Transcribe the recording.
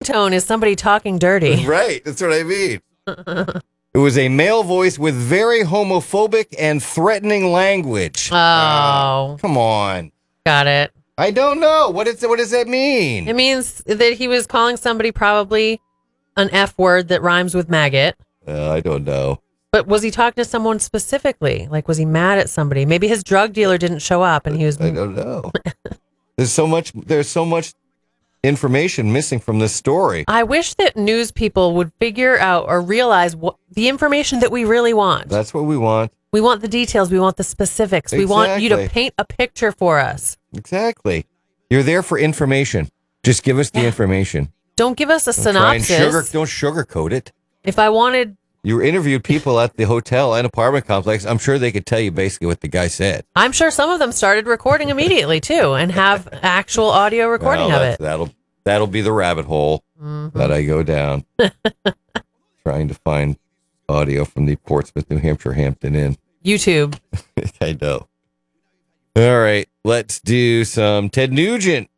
ringtone is somebody talking dirty. Right. That's what I mean. It was a male voice with very homophobic and threatening language. Oh. Come on. Got it. I don't know. What does that mean? It means that he was calling somebody probably an F word that rhymes with maggot. I don't know. But was he talking to someone specifically? Like, was he mad at somebody? Maybe his drug dealer didn't show up and he was... I don't know. There's so much information missing from this story. I wish that news people would figure out or realize what the information that we really want. That's what we want. We want the details. We want the specifics. We want you to Exactly. paint a picture for us. Exactly. You're there for information. Just give us the information. Don't give us a Don't try and synopsis. don't sugarcoat it. If I wanted... You interviewed people at the hotel and apartment complex. I'm sure they could tell you basically what the guy said. I'm sure some of them started recording immediately, too, and have actual audio recording of it. That'll be the rabbit hole that I go down. Trying to find audio from the Portsmouth, New Hampshire Hampton Inn. YouTube. I know. All right, let's do some Ted Nugent.